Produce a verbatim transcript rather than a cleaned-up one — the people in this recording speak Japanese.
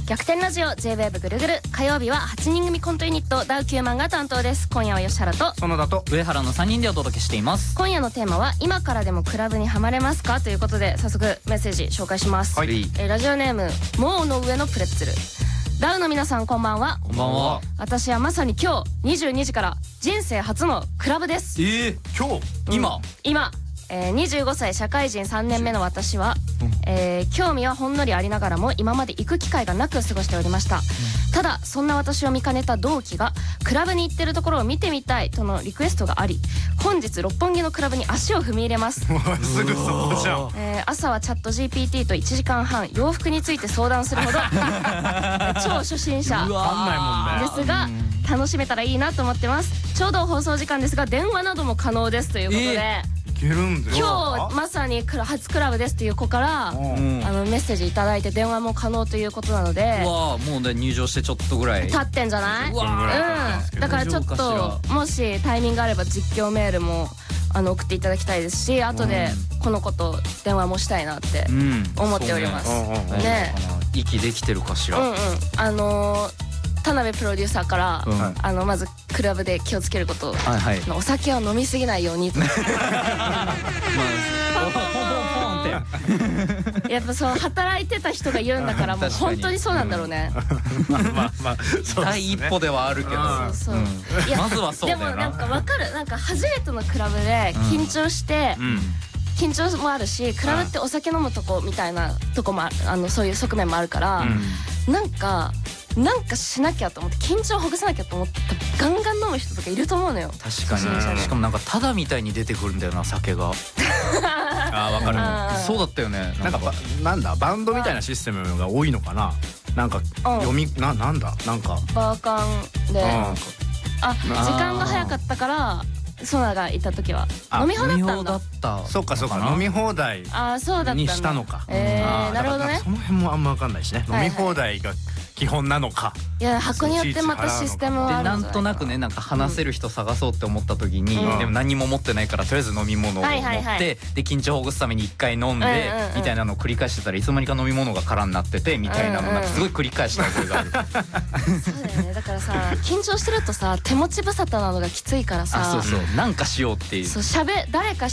逆転ラジオ ジェイウェーブ ぐるぐる、火曜日ははちにん組コントユニットダウきゅうマンが担当です。今夜は吉原と園田と上原のさんにんでお届けしています。 今夜のテーマは今からでもクラブにはまれますかということで、早速メッセージ紹介します。 はい、 えー、ラジオネームもうの上のプレッツェル。ダウの皆さんこんばんは。 こんばんは。 私はまさに今日にじゅうにじから人生初のクラブです。 えー、今日、うん、今今、えー、にじゅうごさい社会人さんねんめの私は、えー、興味はほんのりありながらも今まで行く機会がなく過ごしておりました、うん、ただそんな私を見かねた同期がクラブに行ってるところを見てみたいとのリクエストがあり、本日六本木のクラブに足を踏み入れます。 すぐそこじゃん。 えー、朝はチャット ジーピーティー といちじかんはん洋服について相談するほど超初心者ですが楽しめたらいいなと思ってます。ちょうど放送時間ですが電話なども可能ですということで、えーいけるんだよ。 今日まさに初クラブですという子から、うん、あのメッセージいただいて電話も可能ということなので、 うわもうね入場してちょっとぐらい経ってんじゃない？ うわうん、だからちょっともしタイミングあれば実況メールもあの送っていただきたいですし、後でこの子と電話もしたいなって思っております。ね、 息できてるかしら。 うんうん、あのー田辺プロデューサーから、うん、あのまずクラブで気をつけること、はいはい、お酒を飲みすぎないようにとやっぱそう働いてた人が言うんだからもう本当にそうなんだろうね。 まあまあまあ第一歩ではあるけど、 そうそう、うん、いやまずはそうだよな。 でもなんか分かる、なんか初めてのクラブで緊張して、うんうん緊張もあるし、クラブってお酒飲むとこみたいなとこも あ, あのそういう側面もあるから、うん、なんかなんかしなきゃと思って緊張をほぐさなきゃと思ってガンガン飲む人とかいると思うのよ。 確かに。しかもなんかタダみたいに出てくるんだよな酒が。あーわかる。そうだったよね。 なんかなんだバンドみたいなシステムが多いのかな。なんか読みななんだなんかバーカンで、あ時間が早かったから。ソナがいた時は飲み放だったんだ。 そうかそうか、飲み放題にしたのか。 ええなるほどね。 その辺もあんま分かんないしね。飲み放題が基本なのか。 いや箱によってまたシステムはあるんじゃないかな。 なんとなくね、なんか話せる人探そうって思った時に、でも何も持ってないからとりあえず飲み物を持ってで緊張をほぐすために一回飲んでみたいなのを繰り返してたらいつの間にか飲み物が空になっててみたいなのなんかすごい繰り返した覚えがある。 そうだよね。だからさ緊張してるとさ手持ち無沙汰なのがきついからさ、 そうそうなんかしようっていう。 そうしゃべ誰か